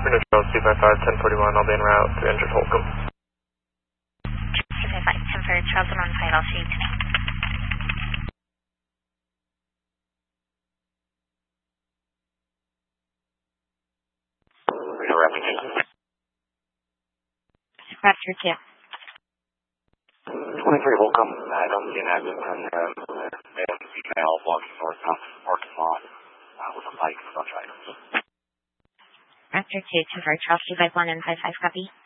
British Road, 255, 1041, I'll be en route to injured Holcomb. 255, 10 for Charleston 15, I'll see you tonight. Raptor 2. 23 Holcomb, I don't see an active female walking north out of Arkansas with a bike, such items. Raptor 2, 10 for Charles 251 and 55, copy.